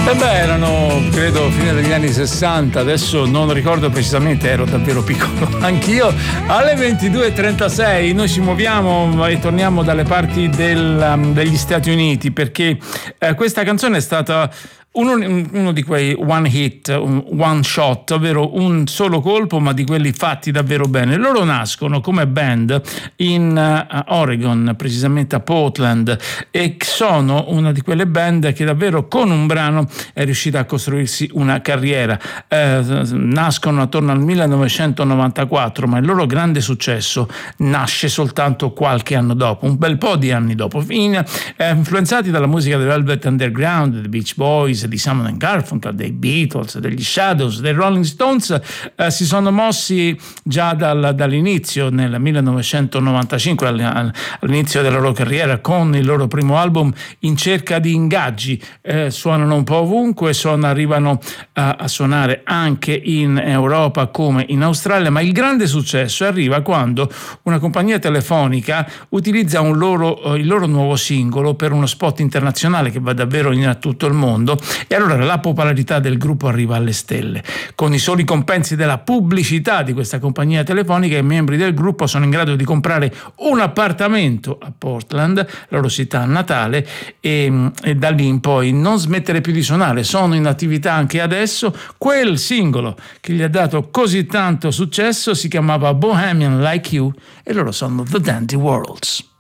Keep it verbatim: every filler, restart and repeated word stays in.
E beh, erano credo fine degli anni sessanta, adesso non ricordo precisamente, ero davvero piccolo anch'io. Alle ventidue e trentasei noi ci muoviamo e torniamo dalle parti del, degli Stati Uniti, perché eh, questa canzone è stata Uno, uno di quei one hit, un one shot, ovvero un solo colpo, ma di quelli fatti davvero bene. Loro nascono come band in uh, Oregon, precisamente a Portland, e sono una di quelle band che davvero con un brano è riuscita a costruirsi una carriera. Eh, nascono attorno al millenovecentonovantaquattro, ma il loro grande successo nasce soltanto qualche anno dopo, un bel po' di anni dopo, in, eh, influenzati dalla musica del Velvet Underground, dei Beach Boys, di Simon and Garfunkel, dei Beatles, degli Shadows, dei Rolling Stones, eh, si sono mossi già dal, dall'inizio, nel millenovecentonovantacinque, all'inizio della loro carriera, con il loro primo album, in cerca di ingaggi. Eh, suonano un po' ovunque, sono, arrivano a, a suonare anche in Europa come in Australia, ma il grande successo arriva quando una compagnia telefonica utilizza un loro, il loro nuovo singolo per uno spot internazionale che va davvero in tutto il mondo. E allora la popolarità del gruppo arriva alle stelle. Con i soli compensi della pubblicità di questa compagnia telefonica, i membri del gruppo sono in grado di comprare un appartamento a Portland, la loro città natale, e, e da lì in poi non smettere più di suonare. Sono in attività anche adesso. Quel singolo che gli ha dato così tanto successo si chiamava Bohemian Like You e loro sono The Dandy Worlds.